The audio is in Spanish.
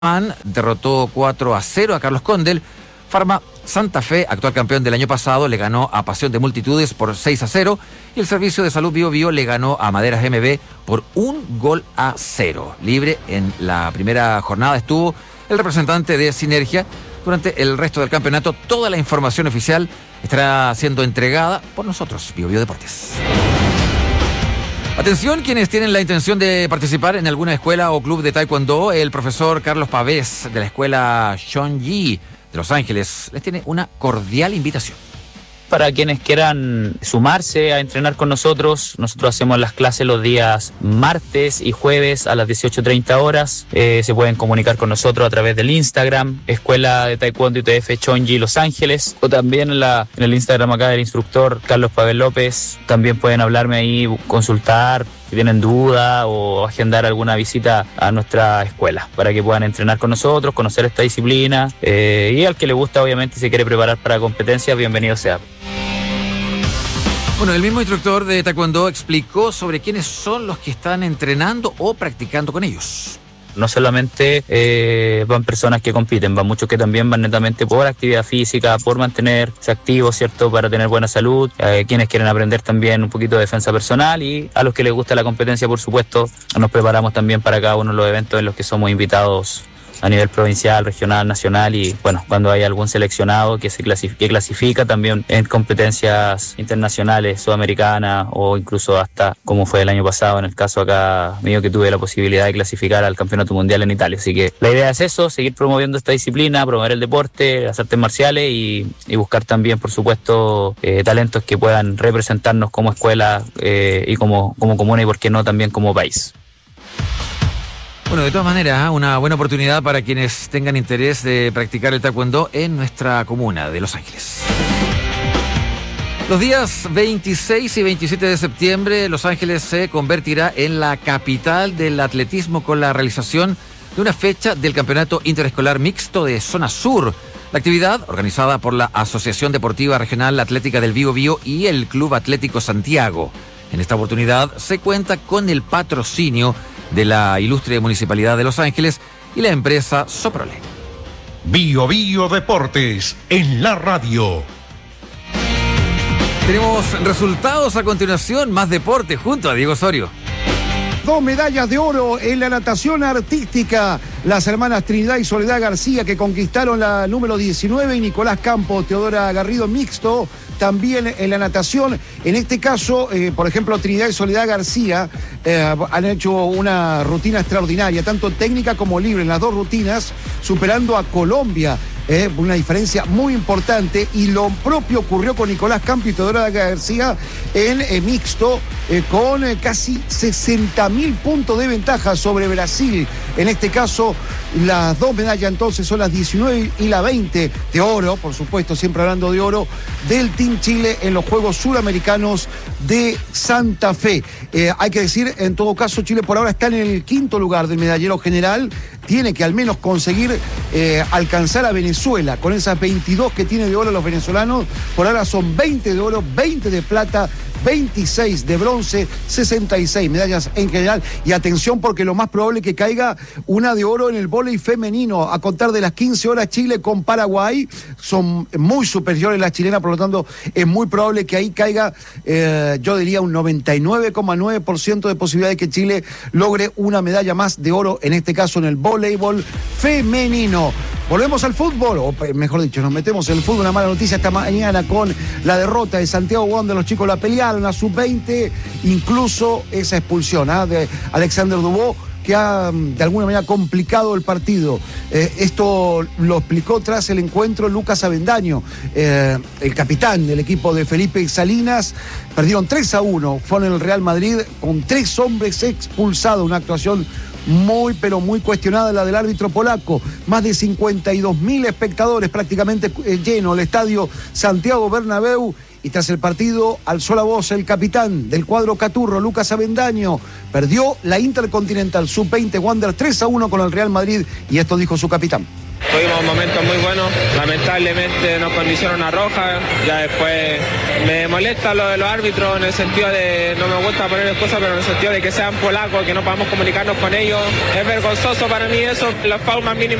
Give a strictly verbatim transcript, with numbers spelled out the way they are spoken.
derrotó cuatro a cero a Carlos Condel. Farma Santa Fe, actual campeón del año pasado, le ganó a Pasión de Multitudes por seis a cero. Y el Servicio de Salud Bio Bio le ganó a Maderas M B por un gol a cero. Libre en la primera jornada estuvo el representante de Sinergia. Durante el resto del campeonato, toda la información oficial estará siendo entregada por nosotros, Bio Bio Deportes. Atención, quienes tienen la intención de participar en alguna escuela o club de taekwondo, el profesor Carlos Pavés de la escuela Shonji de Los Ángeles les tiene una cordial invitación. Para quienes quieran sumarse a entrenar con nosotros, nosotros hacemos las clases los días martes y jueves a las dieciocho treinta horas. Eh, se pueden comunicar con nosotros a través del Instagram, Escuela de Taekwondo I T F Shonji Los Ángeles, o también en, la, en el Instagram acá del instructor Carlos Pavel López. También pueden hablarme ahí, consultar si tienen duda o agendar alguna visita a nuestra escuela para que puedan entrenar con nosotros, conocer esta disciplina, eh, y al que le gusta, obviamente, si se quiere preparar para competencias, bienvenido sea. Bueno, el mismo instructor de taekwondo explicó sobre quiénes son los que están entrenando o practicando con ellos. No solamente eh, van personas que compiten, van muchos que también van netamente por actividad física, por mantenerse activos, ¿cierto? Para tener buena salud, eh, quienes quieren aprender también un poquito de defensa personal, y a los que les gusta la competencia, por supuesto, nos preparamos también para cada uno de los eventos en los que somos invitados a nivel provincial, regional, nacional, y bueno, cuando hay algún seleccionado que se clasifica, que clasifica también en competencias internacionales, sudamericanas, o incluso hasta como fue el año pasado en el caso acá mío, que tuve la posibilidad de clasificar al Campeonato Mundial en Italia. Así que la idea es eso, seguir promoviendo esta disciplina, promover el deporte, las artes marciales, y, y buscar también, por supuesto, eh, talentos que puedan representarnos como escuela eh, y como, como comuna, y por qué no también como país. Bueno, de todas maneras, una buena oportunidad para quienes tengan interés de practicar el taekwondo en nuestra comuna de Los Ángeles. Los días veintiséis y veintisiete de septiembre, Los Ángeles se convertirá en la capital del atletismo con la realización de una fecha del Campeonato Interescolar Mixto de Zona Sur. La actividad, organizada por la Asociación Deportiva Regional Atlética del Bio Bio y el Club Atlético Santiago. En esta oportunidad se cuenta con el patrocinio de la ilustre Municipalidad de Los Ángeles y la empresa Soprole. Bio Bio Deportes en la radio. Tenemos resultados a continuación, más deporte junto a Diego Osorio. Dos medallas de oro en la natación artística. Las hermanas Trinidad y Soledad García, que conquistaron la número diecinueve, y Nicolás Campos, Teodora Garrido mixto, también en la natación. En este caso, eh, por ejemplo, Trinidad y Soledad García eh, han hecho una rutina extraordinaria, tanto técnica como libre, en las dos rutinas, superando a Colombia. Eh, una diferencia muy importante, y lo propio ocurrió con Nicolás Campos y Teodora García en eh, mixto, eh, con eh, casi sesenta mil puntos de ventaja sobre Brasil. En este caso, las dos medallas entonces son las diecinueve y la veinte de oro, por supuesto, siempre hablando de oro, del Team Chile en los Juegos Suramericanos de Santa Fe. Eh, hay que decir, en todo caso, Chile por ahora está en el quinto lugar del medallero general. Tiene que al menos conseguir eh, alcanzar a Venezuela con esas veintidós que tiene de oro los venezolanos. Por ahora son veinte de oro, veinte de plata, veintiséis de bronce, sesenta y seis medallas en general. Y atención, porque lo más probable es que caiga una de oro en el vóley femenino. A contar de las quince horas, Chile con Paraguay son muy superiores las chilenas, por lo tanto es muy probable que ahí caiga, eh, yo diría un noventa y nueve coma nueve por ciento de posibilidad de que Chile logre una medalla más de oro, en este caso en el voleibol femenino. Volvemos al fútbol, o mejor dicho, nos metemos en el fútbol. Una mala noticia esta mañana con la derrota de Santiago Wanderers. Los chicos la pelearon a sub veinte, incluso esa expulsión ¿eh? de Alexander Dubó, que ha de alguna manera complicado el partido. Eh, esto lo explicó tras el encuentro Lucas Avendaño, eh, el capitán del equipo de Felipe Salinas. Perdieron tres a uno, fueron en el Real Madrid con tres hombres expulsados, una actuación muy, pero muy cuestionada la del árbitro polaco. Más de cincuenta y dos mil espectadores, prácticamente lleno el estadio Santiago Bernabéu. Y tras el partido alzó la voz el capitán del cuadro Caturro, Lucas Avendaño. Perdió la Intercontinental sub veinte Wanderers tres a uno con el Real Madrid, y esto dijo su capitán. Tuvimos momentos muy buenos, lamentablemente nos condicionó una roja, ya después me molesta lo de los árbitros en el sentido de, no me gusta poner excusas, pero en el sentido de que sean polacos, que no podamos comunicarnos con ellos. Es vergonzoso para mí eso, las paumas mínimas